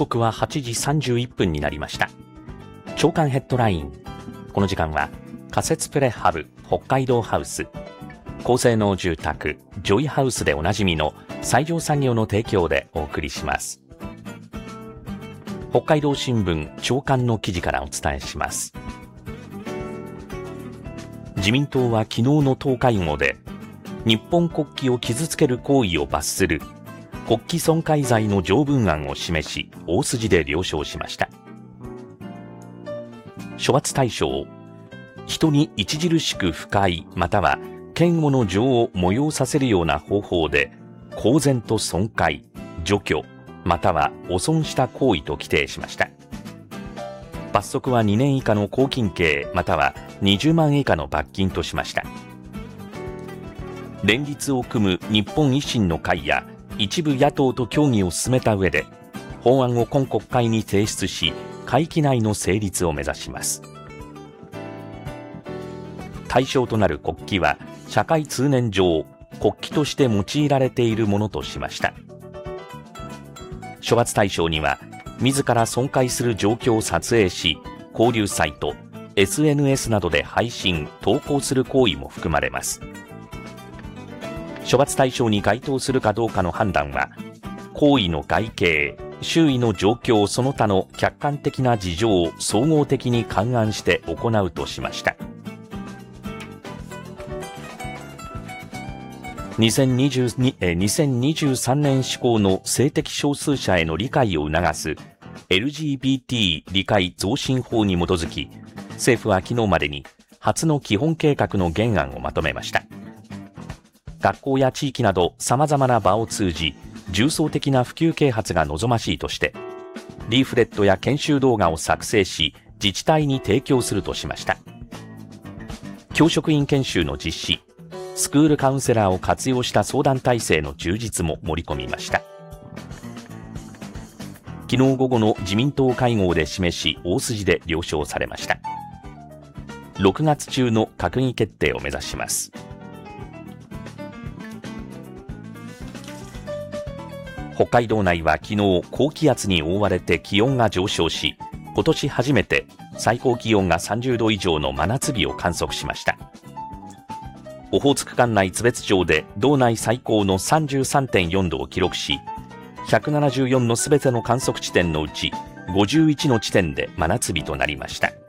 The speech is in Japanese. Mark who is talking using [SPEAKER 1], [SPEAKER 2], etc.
[SPEAKER 1] 刻は8時31分になりました。朝刊ヘッドライン。この時間は仮設プレハブ北海道ハウス、高性能住宅ジョイハウスでおなじみの西条産業の提供でお送りします。北海道新聞朝刊の記事からお伝えします。自民党は昨日の党会合で、日本国旗を傷つける行為を罰する国旗損壊罪の条文案を示し、大筋で了承しました。処罰対象、人に著しく不快または嫌悪の情を催させるような方法で公然と損壊、除去または汚損した行為と規定しました。罰則は2年以下の拘禁刑または20万円以下の罰金としました。連立を組む日本維新の会や一部野党と協議を進めた上で、法案を今国会に提出し、会期内の成立を目指します。対象となる国旗は、社会通念上、国旗として用いられているものとしました。処罰対象には、自ら損壊する状況を撮影し、交流サイト、SNS などで配信・投稿する行為も含まれます。処罰対象に該当するかどうかの判断は、行為の外形、周囲の状況その他の客観的な事情を総合的に勘案して行うとしました。2023年施行の性的少数者への理解を促す LGBT 理解増進法に基づき、政府は昨日までに初の基本計画の原案をまとめました。学校や地域など様々な場を通じ、重層的な普及啓発が望ましいとして、リーフレットや研修動画を作成し、自治体に提供するとしました。教職員研修の実施、スクールカウンセラーを活用した相談体制の充実も盛り込みました。昨日午後の自民党会合で示し、大筋で了承されました。6月中の閣議決定を目指します。北海道内は昨日高気圧に覆われて気温が上昇し、今年初めて最高気温が30度以上の真夏日を観測しました。オホーツク管内津別町で道内最高の 33.4 度を記録し、174のすべての観測地点のうち51の地点で真夏日となりました。